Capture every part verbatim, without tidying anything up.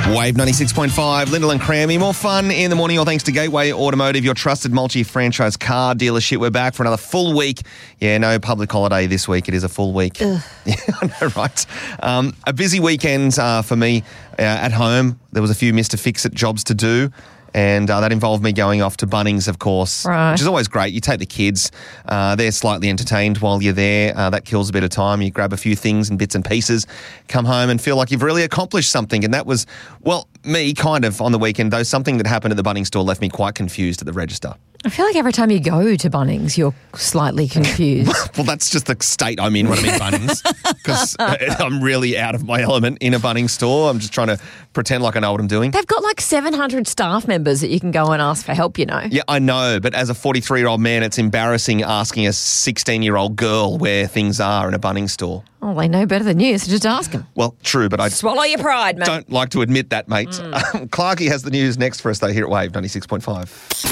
Wave ninety-six point five, Lyndall and Crammy. More fun in the morning, all thanks to Gateway Automotive, your trusted multi-franchise car dealership. We're back for another full week. Yeah, no public holiday this week. It is a full week. Ugh. Yeah, I know, right? Um, a busy weekend uh, for me uh, at home. There was a few Mister Fix-It jobs to do. And uh, that involved me going off to Bunnings, of course, right. which is always great. You take the kids. Uh, they're slightly entertained while you're there. Uh, that kills a bit of time. You grab a few things and bits and pieces, come home and feel like you've really accomplished something. And that was, well, me kind of on the weekend, though something that happened at the Bunnings store left me quite confused at the register. I feel like every time you go to Bunnings, you're slightly confused. Well, that's just the state I'm in when I'm in Bunnings, because I'm really out of my element in a Bunnings store. I'm just trying to pretend like I know what I'm doing. They've got like seven hundred staff members that you can go and ask for help, you know. Yeah, I know, but as a forty-three-year-old man, it's embarrassing asking a sixteen-year-old girl where things are in a Bunnings store. Oh, they know better than you, so just ask them. Well, true, but I Swallow your pride, mate. don't like to admit that, mate. Mm. Um, Clarkie has the news next for us, though, here at Wave ninety-six point five.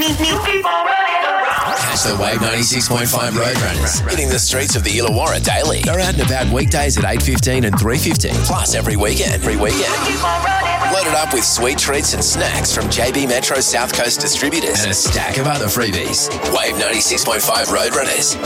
Catch the Wave ninety-six point five Roadrunners hitting the streets of the Illawarra daily. They're out and about weekdays at eight fifteen and three fifteen, plus every weekend. Every weekend. Loaded up with sweet treats and snacks from J B Metro South Coast distributors and a stack of other freebies. Wave ninety-six point five Roadrunners.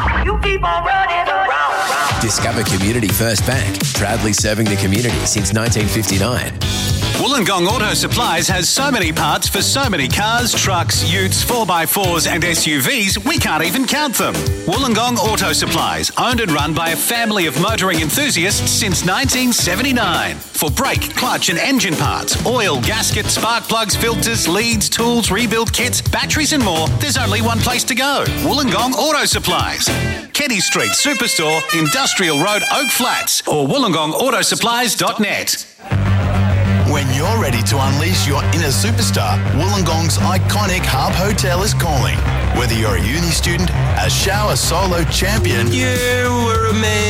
Discover Community First Bank, proudly serving the community since nineteen fifty-nine. Wollongong Auto Supplies has so many parts for so many cars, trucks, utes, four by fours and S U Vs, we can't even count them. Wollongong Auto Supplies, owned and run by a family of motoring enthusiasts since nineteen seventy-nine. For brake, clutch and engine parts, oil, gasket, spark plugs, filters, leads, tools, rebuild kits, batteries and more, there's only one place to go. Wollongong Auto Supplies. Kenny Street Superstore, Industrial Road, Oak Flats, or wollongong auto supplies dot net. When you're ready to unleash your inner superstar, Wollongong's iconic Harp Hotel is calling. Whether you're a uni student, a shower solo champion, You were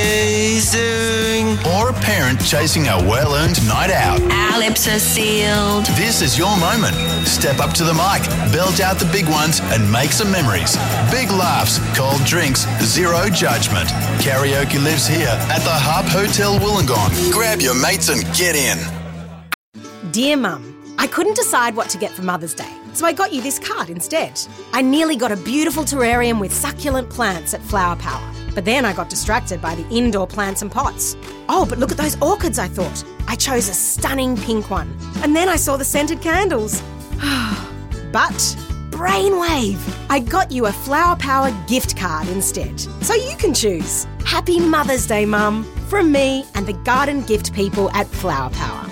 amazing. or a parent chasing a well-earned night out, Our lips are sealed. this is your moment. Step up to the mic, belt out the big ones, and make some memories. Big laughs, cold drinks, zero judgment. Karaoke lives here at the Harp Hotel Wollongong. Grab your mates and get in. Dear Mum, I couldn't decide what to get for Mother's Day, so I got you this card instead. I nearly got a beautiful terrarium with succulent plants at Flower Power, but then I got distracted by the indoor plants and pots. Oh, but look at those orchids, I thought. I chose a stunning pink one, and then I saw the scented candles. But brainwave! I got you a Flower Power gift card instead, so you can choose. Happy Mother's Day, Mum, from me and the garden gift people at Flower Power.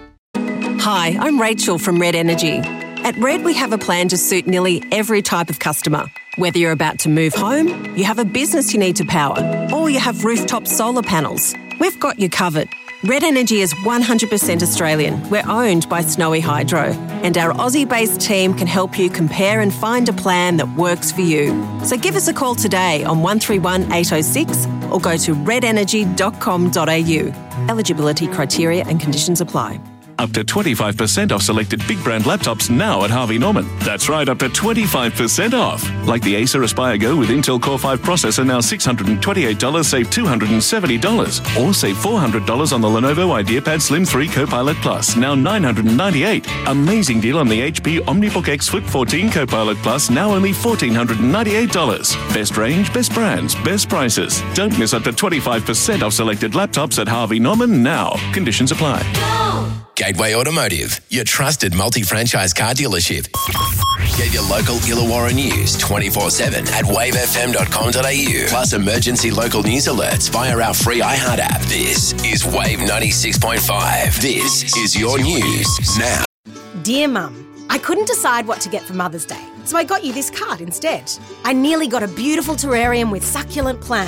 Hi, I'm Rachel from Red Energy. At Red, we have a plan to suit nearly every type of customer. Whether you're about to move home, you have a business you need to power, or you have rooftop solar panels, we've got you covered. Red Energy is one hundred percent Australian. We're owned by Snowy Hydro, and our Aussie-based team can help you compare and find a plan that works for you. So give us a call today on one three one eight oh six or go to red energy dot com dot a u. Eligibility criteria and conditions apply. Up to twenty-five percent off selected big brand laptops now at Harvey Norman. That's right, up to twenty-five percent off. Like the Acer Aspire Go with Intel Core five processor, now six hundred twenty-eight dollars, save two hundred seventy dollars. Or save four hundred dollars on the Lenovo IdeaPad Slim three Copilot Plus, now nine hundred ninety-eight dollars. Amazing deal on the H P OmniBook X Flip fourteen Copilot Plus, now only one thousand four hundred ninety-eight dollars. Best range, best brands, best prices. Don't miss up to twenty-five percent off selected laptops at Harvey Norman now. Conditions apply. Gateway Automotive, your trusted multi-franchise car dealership. Get your local Illawarra news twenty-four seven at wave f m dot com dot a u. Plus emergency local news alerts via our free iHeart app. This is Wave ninety-six point five. This is your news now. Dear Mum, I couldn't decide what to get for Mother's Day, so I got you this card instead. I nearly got a beautiful terrarium with succulent plants